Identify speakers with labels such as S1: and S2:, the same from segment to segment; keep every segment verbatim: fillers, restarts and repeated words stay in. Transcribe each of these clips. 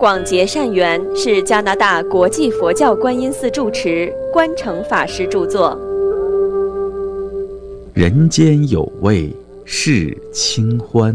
S1: 广结善缘是加拿大国际佛教观音寺住持观诚法师著作。
S2: 人间有味是清欢。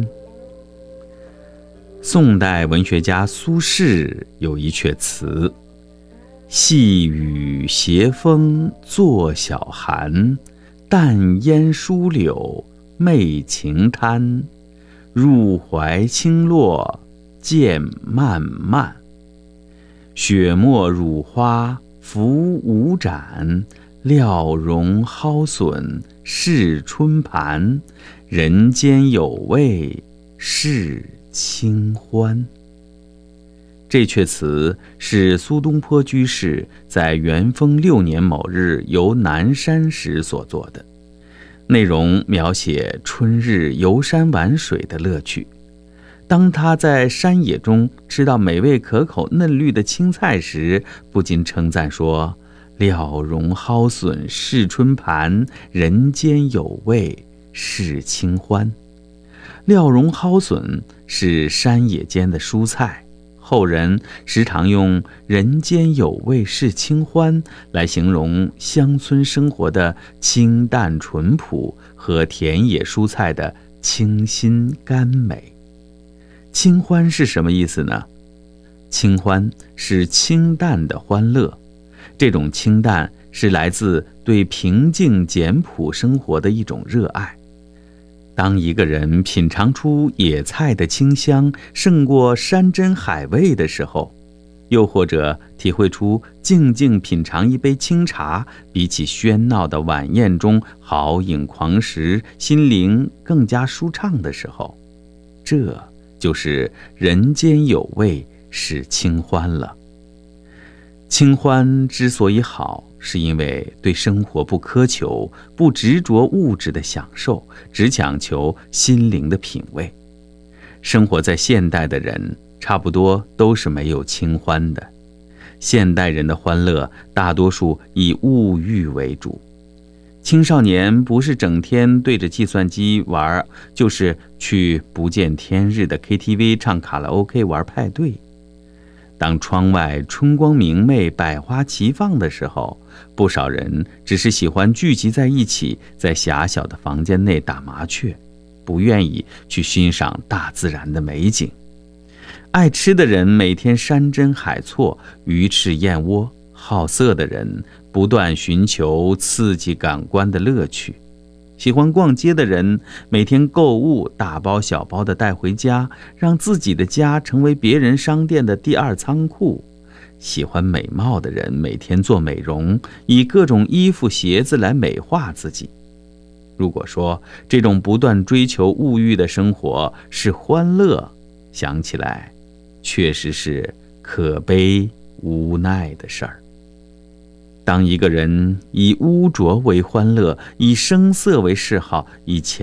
S2: 宋代文学家苏轼有一阙词：细雨斜风作晓寒，淡烟疏柳媚晴滩。入怀轻落渐漫漫，雪沫乳花浮无盏。料容蒿笋是春盘，人间有味是清欢。这阙词是苏东坡居士在元丰六年某日游南山时所作的，内容描写春日游山玩水的乐趣。当他在山野中吃到美味可口嫩绿的青菜时，不禁称赞说：料容蒿笋是春盘，人间有味是清欢。料容蒿笋是山野间的蔬菜，后人时常用人间有味是清欢来形容乡村生活的清淡淳朴和田野蔬菜的清新甘美。清欢是什么意思呢？清欢是清淡的欢乐，这种清淡是来自对平静简朴生活的一种热爱。当一个人品尝出野菜的清香胜过山珍海味的时候，又或者体会出静静品尝一杯清茶比起喧闹的晚宴中豪饮狂食心灵更加舒畅的时候，这就是人间有味是清欢了。清欢之所以好，是因为对生活不苛求，不执着物质的享受，只讲求心灵的品味。生活在现代的人差不多都是没有清欢的。现代人的欢乐大多数以物欲为主，青少年不是整天对着计算机玩，就是去不见天日的 K T V 唱卡拉 OK 玩派对。当窗外春光明媚百花齐放的时候，不少人只是喜欢聚集在一起，在狭小的房间内打麻雀，不愿意去欣赏大自然的美景。爱吃的人每天山珍海错鱼翅燕窝，好色的人不断寻求刺激感官的乐趣。喜欢逛街的人每天购物大包小包地带回家，让自己的家成为别人商店的第二仓库。喜欢美貌的人每天做美容，以各种衣服鞋子来美化自己。如果说这种不断追求物欲的生活是欢乐，想起来确实是可悲无奈的事儿。当一个人以污浊为欢乐，以声色为嗜好，以钱